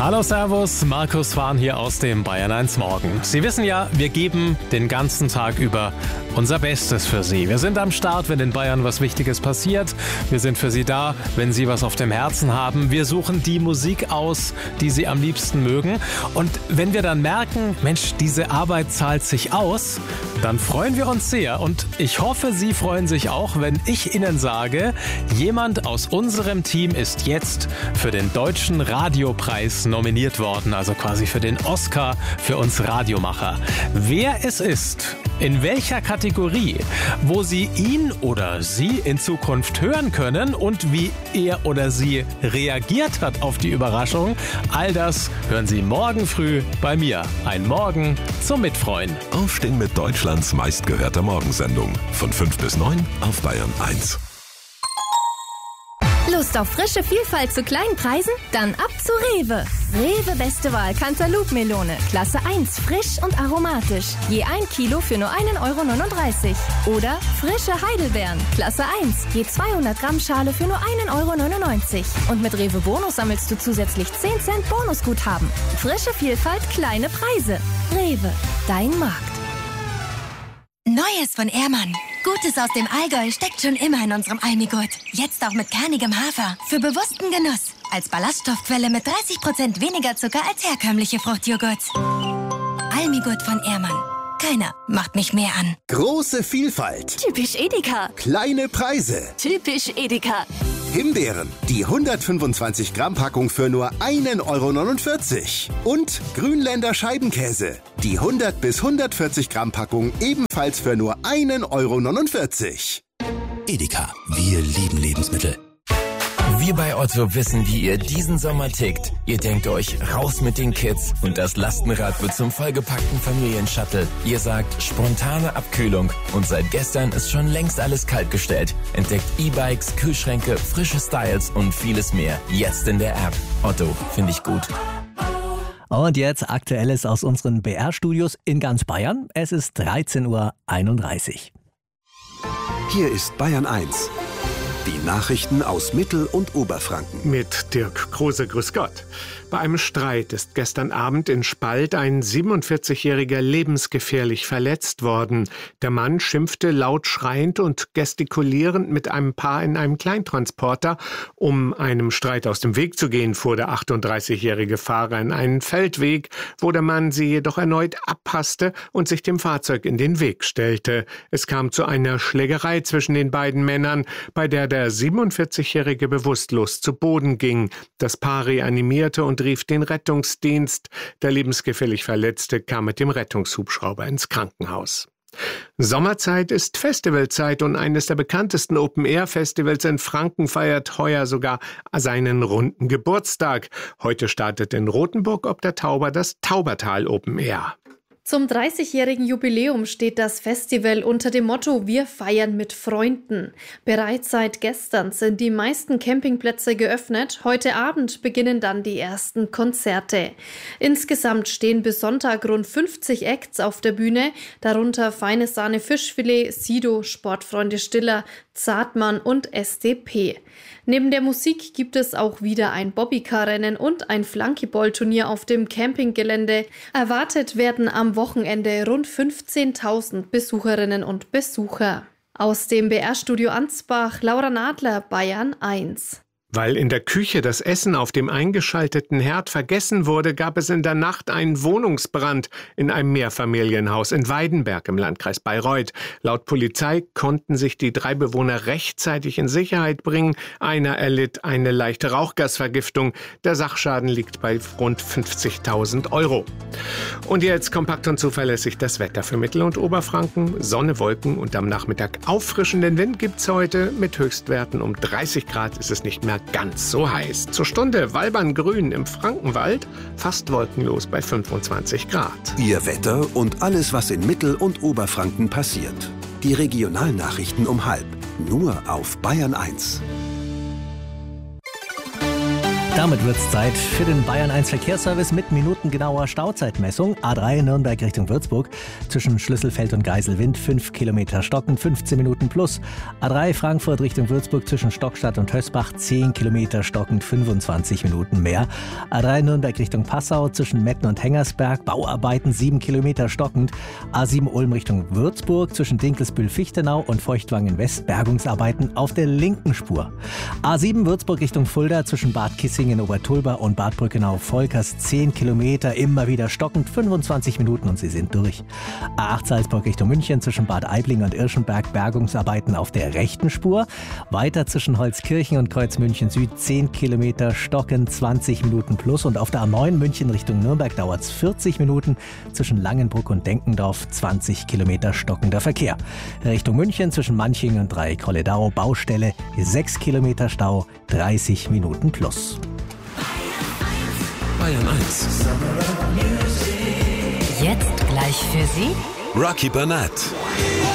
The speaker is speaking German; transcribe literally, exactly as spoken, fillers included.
Hallo Servus, Markus Fahn hier aus dem Bayern eins Morgen. Sie wissen ja, wir geben den ganzen Tag über unser Bestes für Sie. Wir sind am Start, wenn in Bayern was Wichtiges passiert. Wir sind für Sie da, wenn Sie was auf dem Herzen haben. Wir suchen die Musik aus, die Sie am liebsten mögen. Und wenn wir dann merken, Mensch, diese Arbeit zahlt sich aus, dann freuen wir uns sehr. Und ich hoffe, Sie freuen sich auch, wenn ich Ihnen sage, jemand aus unserem Team ist jetzt für den Deutschen Radiopreis nominiert worden, also quasi für den Oscar für uns Radiomacher. Wer es ist, in welcher Kategorie, wo Sie ihn oder sie in Zukunft hören können und wie er oder sie reagiert hat auf die Überraschung, all das hören Sie morgen früh bei mir. Ein Morgen zum Mitfreuen. Aufstehen mit Deutschlands meistgehörter Morgensendung. Von fünf bis neun auf Bayern eins. Lust auf frische Vielfalt zu kleinen Preisen? Dann ab zu Rewe. Rewe Beste Wahl Cantaloupe-Melone. Klasse eins, frisch und aromatisch. Je ein Kilo für nur ein Euro neununddreißig. Oder frische Heidelbeeren. Klasse eins, je zweihundert Gramm Schale für nur ein Euro neunundneunzig. Und mit Rewe Bonus sammelst du zusätzlich zehn Cent Bonusguthaben. Frische Vielfalt, kleine Preise. Rewe, dein Markt. Neues von Ehrmann. Gutes aus dem Allgäu steckt schon immer in unserem Almigurt. Jetzt auch mit kernigem Hafer. Für bewussten Genuss. Als Ballaststoffquelle mit dreißig Prozent weniger Zucker als herkömmliche Fruchtjoghurts. Almigurt von Ehrmann. Keiner macht mich mehr an. Große Vielfalt. Typisch Edeka. Kleine Preise. Typisch Edeka. Himbeeren, die hundertfünfundzwanzig Gramm Packung für nur ein Euro neunundvierzig. Und Grünländer Scheibenkäse, die hundert bis hundertvierzig Gramm Packung ebenfalls für nur ein Euro neunundvierzig. Edeka, wir lieben Lebensmittel. Wir bei Otto wissen, wie ihr diesen Sommer tickt. Ihr denkt euch, raus mit den Kids und das Lastenrad wird zum vollgepackten Familienshuttle. Ihr sagt, spontane Abkühlung und seit gestern ist schon längst alles kaltgestellt. Entdeckt E-Bikes, Kühlschränke, frische Styles und vieles mehr. Jetzt in der App. Otto, finde ich gut. Und jetzt Aktuelles aus unseren B R-Studios in ganz Bayern. Es ist dreizehn Uhr einunddreißig. Hier ist Bayern eins. Die Nachrichten aus Mittel- und Oberfranken. Mit Dirk Kruse, grüß Gott. Bei einem Streit ist gestern Abend in Spalt ein siebenundvierzigjähriger lebensgefährlich verletzt worden. Der Mann schimpfte laut schreiend und gestikulierend mit einem Paar in einem Kleintransporter. Um einem Streit aus dem Weg zu gehen, fuhr der achtunddreißigjährige Fahrer in einen Feldweg, wo der Mann sie jedoch erneut abpasste und sich dem Fahrzeug in den Weg stellte. Es kam zu einer Schlägerei zwischen den beiden Männern, bei der der siebenundvierzigjährige bewusstlos zu Boden ging. Das Paar reanimierte und rief den Rettungsdienst. Der lebensgefährlich Verletzte kam mit dem Rettungshubschrauber ins Krankenhaus. Sommerzeit ist Festivalzeit und eines der bekanntesten Open-Air-Festivals in Franken feiert heuer sogar seinen runden Geburtstag. Heute startet in Rothenburg ob der Tauber das Taubertal Open Air. Zum dreißigjährigen Jubiläum steht das Festival unter dem Motto Wir feiern mit Freunden. Bereits seit gestern sind die meisten Campingplätze geöffnet. Heute Abend beginnen dann die ersten Konzerte. Insgesamt stehen bis Sonntag rund fünfzig Acts auf der Bühne, darunter Feine Sahne Fischfilet, Sido, Sportfreunde Stiller, Zartmann und S D P. Neben der Musik gibt es auch wieder ein Bobbycar-Rennen und ein Flunkyball-Turnier auf dem Campinggelände. Erwartet werden am Wochenende rund fünfzehntausend Besucherinnen und Besucher. Aus dem B R-Studio Ansbach, Laura Nadler, Bayern eins. Weil in der Küche das Essen auf dem eingeschalteten Herd vergessen wurde, gab es in der Nacht einen Wohnungsbrand in einem Mehrfamilienhaus in Weidenberg im Landkreis Bayreuth. Laut Polizei konnten sich die drei Bewohner rechtzeitig in Sicherheit bringen. Einer erlitt eine leichte Rauchgasvergiftung. Der Sachschaden liegt bei rund fünfzigtausend Euro. Und jetzt kompakt und zuverlässig das Wetter für Mittel- und Oberfranken. Sonne, Wolken und am Nachmittag auffrischenden Wind gibt's heute. Mit Höchstwerten um dreißig Grad ist es nicht mehr ganz so heiß. Zur Stunde Walberngrün im Frankenwald, fast wolkenlos bei fünfundzwanzig Grad. Ihr Wetter und alles, was in Mittel- und Oberfranken passiert. Die Regionalnachrichten um halb. Nur auf Bayern eins. Damit wird's Zeit für den Bayern eins Verkehrsservice mit minutengenauer Stauzeitmessung. A drei Nürnberg Richtung Würzburg zwischen Schlüsselfeld und Geiselwind fünf Kilometer stockend, fünfzehn Minuten plus. A drei Frankfurt Richtung Würzburg zwischen Stockstadt und Hösbach zehn Kilometer stockend, fünfundzwanzig Minuten mehr. A drei Nürnberg Richtung Passau zwischen Metten und Hengersberg Bauarbeiten sieben Kilometer stockend. A sieben Ulm Richtung Würzburg zwischen Dinkelsbühl-Fichtenau und Feuchtwangen West Bergungsarbeiten auf der linken Spur. A sieben Würzburg Richtung Fulda zwischen Bad Kissingen in Obertulba und Bad Brückenau-Volkers zehn Kilometer, immer wieder stockend, fünfundzwanzig Minuten und Sie sind durch. A acht Salzburg Richtung München zwischen Bad Aibling und Irschenberg Bergungsarbeiten auf der rechten Spur. Weiter zwischen Holzkirchen und Kreuz München Süd zehn Kilometer stockend, zwanzig Minuten plus. Und auf der A neun München Richtung Nürnberg dauert es vierzig Minuten. Zwischen Langenbruck und Denkendorf zwanzig Kilometer stockender Verkehr. Richtung München zwischen Manching und Dreieck-Holledau Baustelle sechs Kilometer Stau, dreißig Minuten plus. Bayern eins. Jetzt gleich für Sie Rocky Burnett.